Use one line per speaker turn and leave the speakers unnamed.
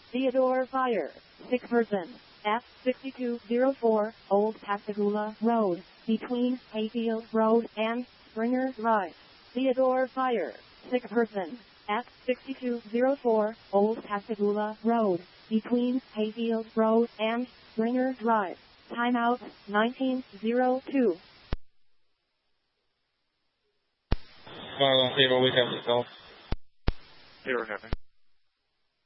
Theodore Fire. Sick person. F6204, Old Pascagoula Road, between Hayfield Road and Springer Drive. Theodore Fire. Sick person. F6204, Old Pascagoula Road, between Hayfield Road and Springer Drive. Timeout 1902.
Marlon, Zero, we have the call.
Zero, having.